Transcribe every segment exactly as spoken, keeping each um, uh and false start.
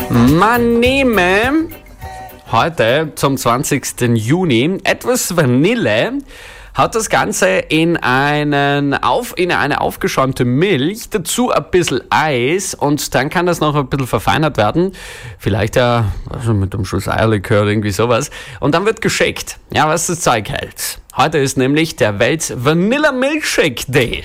Man nehme heute zum zwanzigsten Juni etwas Vanille, hat das Ganze in, einen auf, in eine aufgeschäumte Milch, dazu ein bisschen Eis und dann kann das noch ein bisschen verfeinert werden. Vielleicht ja also mit einem Schuss Eierlikör oder irgendwie sowas. Und dann wird geschickt, ja, was das Zeug hält. Heute ist nämlich der Welt Vanilla Milkshake Day.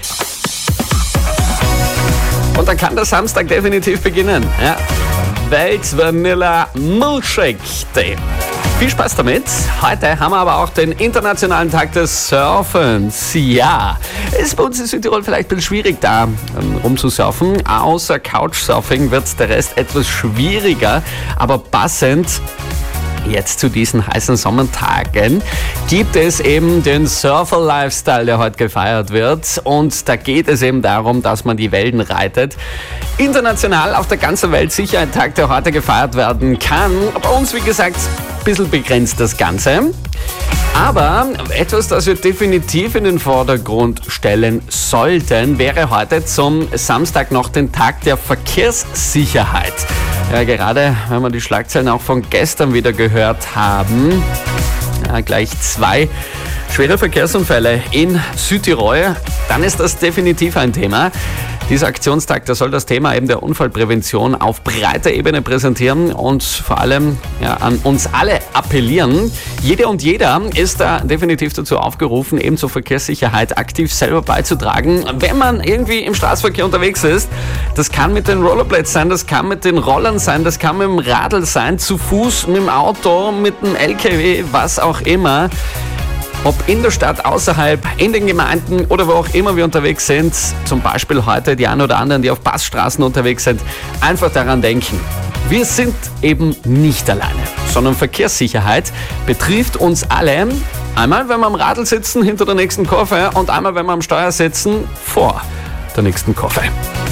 Und dann kann der Samstag definitiv beginnen. Ja. Welt Vanilla Milkshake Day. Viel Spaß damit. Heute haben wir aber auch den Internationalen Tag des Surfens. Ja, ist bei uns in Südtirol vielleicht ein bisschen schwierig, da ähm, rumzusurfen. Außer Couchsurfing wird der Rest etwas schwieriger, aber passend jetzt zu diesen heißen Sommertagen gibt es eben den Surfer-Lifestyle, der heute gefeiert wird. Und da geht es eben darum, dass man die Wellen reitet. International auf der ganzen Welt sicher ein Tag, der heute gefeiert werden kann. Bei uns, wie gesagt, ein bisschen begrenzt das Ganze. Aber etwas, das wir definitiv in den Vordergrund stellen sollten, wäre heute zum Samstag noch den Tag der Verkehrssicherheit. Ja, gerade wenn wir die Schlagzeilen auch von gestern wieder gehört haben, ja, gleich zwei schwere Verkehrsunfälle in Südtirol, dann ist das definitiv ein Thema. Dieser Aktionstag, der soll das Thema eben der Unfallprävention auf breiter Ebene präsentieren und vor allem ja, an uns alle appellieren. Jede und jeder ist da definitiv dazu aufgerufen, eben zur Verkehrssicherheit aktiv selber beizutragen. Wenn man irgendwie im Straßenverkehr unterwegs ist, das kann mit den Rollerblades sein, das kann mit den Rollern sein, das kann mit dem Radl sein, zu Fuß, mit dem Auto, mit dem L K W, was auch immer. Ob in der Stadt, außerhalb, in den Gemeinden oder wo auch immer wir unterwegs sind, zum Beispiel heute die einen oder anderen, die auf Passstraßen unterwegs sind, einfach daran denken. Wir sind eben nicht alleine, sondern Verkehrssicherheit betrifft uns alle. Einmal, wenn wir am Radl sitzen, hinter der nächsten Kurve und einmal, wenn wir am Steuer sitzen, vor der nächsten Kurve.